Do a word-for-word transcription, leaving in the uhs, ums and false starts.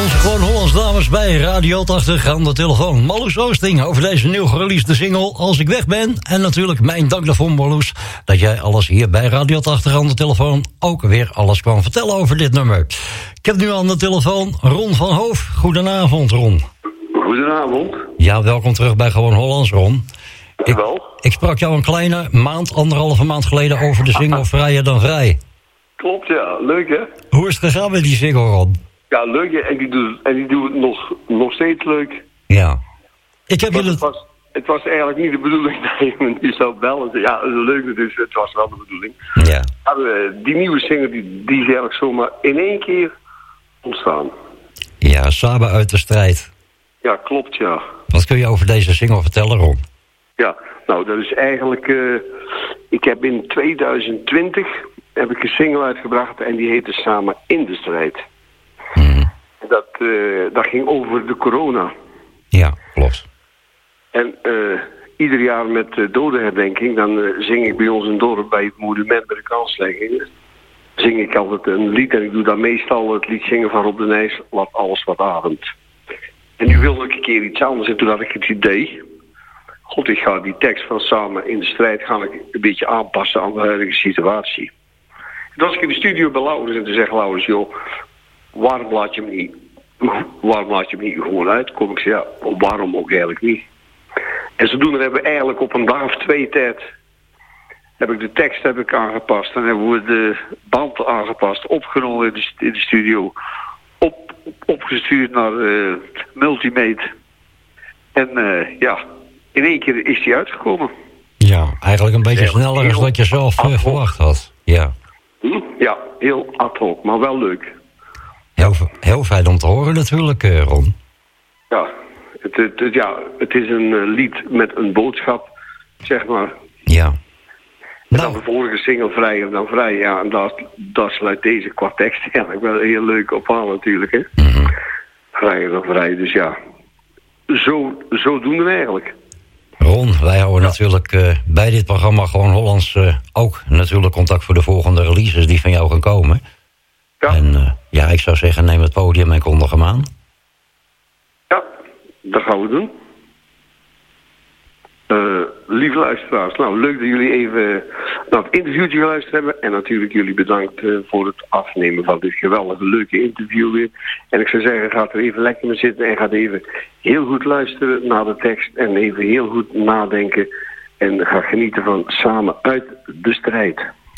onze Gewoon Hollands dames bij Radio tachtig aan de telefoon. Marloes Oosting over deze nieuw gereleasede single Als ik weg ben. En natuurlijk mijn dank daarvoor, Marloes, dat jij alles hier bij Radio tachtig aan de telefoon ook weer alles kwam vertellen over dit nummer. Ik heb nu aan de telefoon Ron van Hoof. Goedenavond, Ron. Goedenavond. Ja, welkom terug bij Gewoon Hollands, Ron. Ik, Wel. ik sprak jou een kleine maand, anderhalve maand geleden over de single Vrijer dan Vrij. Klopt, ja. Leuk, hè? Hoe is het gegaan met die single, Ron? Ja, leuk, hè? En die doet, en die doet het nog, nog steeds leuk. Ja. Ik heb Want jullie... het, was, het was eigenlijk niet de bedoeling dat je me nu zou bellen. Ja, het is leuk, dus het was wel de bedoeling. Ja. Maar, uh, die nieuwe single, die, die is eigenlijk zomaar in één keer ontstaan. Ja, samen uit de strijd. Ja, klopt, ja. Wat kun je over deze single vertellen, Ron? Ja, nou, dat is eigenlijk... Uh, ik heb in tweeduizend twintig heb ik een single uitgebracht en die heette Samen in de strijd. Hmm. Dat, uh, dat ging over de corona. Ja, klopt. En uh, ieder jaar met uh, dodenherdenking, dan uh, zing ik bij ons in dorp bij het monument bij de kanslegging. Zing ik altijd een lied en ik doe dan meestal het lied zingen van Rob de Nijs, Laat alles wat ademt. En nu wilde ik een keer iets anders en toen had ik het idee... God, ik ga die tekst van Samen in de strijd ga ik een beetje aanpassen aan de huidige situatie. Toen was ik in de studio bij Laurens en toen zegt Laurens, joh, waarom laat je hem niet, waarom laat je hem niet gewoon uit? Kom ik zei, ja, waarom ook eigenlijk niet? En zodoende hebben we eigenlijk op een dag of twee tijd, heb ik de tekst heb ik aangepast en hebben we de band aangepast, opgenomen in de, in de studio, op, opgestuurd naar uh, Multimate. En uh, ja, in één keer is die uitgekomen. Ja, eigenlijk een beetje heel, sneller dan wat je zelf uh, verwacht had. Ja. Hm? Ja, heel ad hoc, maar wel leuk. Heel, heel fijn om te horen natuurlijk, uh, Ron. Ja het, het, het, ja, het is een uh, lied met een boodschap, zeg maar. Ja. En Nou. dan de vorige single Vrijer dan Vrij, ja, en daar, daar sluit deze qua tekst eigenlijk wel heel leuk op aan natuurlijk, hè. Mm-hmm. Vrijer dan Vrij, dus ja. Zo, zo doen we eigenlijk. Ron, wij houden ja. natuurlijk uh, bij dit programma Gewoon Hollands uh, ook natuurlijk contact voor de volgende releases die van jou gaan komen. Ja. En uh, ja, ik zou zeggen, neem het podium en kondig hem aan. Ja, dat gaan we doen. Uh, lieve luisteraars, nou leuk dat jullie even naar het interviewtje geluisterd hebben. En natuurlijk jullie bedankt uh, voor het afnemen van dit geweldige leuke interview weer. En ik zou zeggen, ga er even lekker mee zitten en ga even heel goed luisteren naar de tekst. En even heel goed nadenken. En ga genieten van Samen uit de strijd.